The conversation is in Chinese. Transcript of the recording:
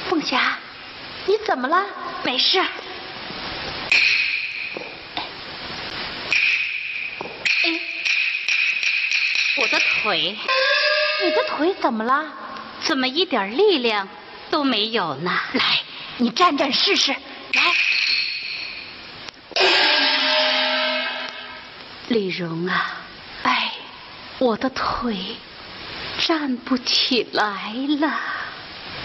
凤霞，你怎么了？ 没事。哎，我的腿。 你的腿怎么了？ 怎么一点力量都没有呢？ 来，你站站试试。来， 丽蓉啊，哎，我的腿站不起来了。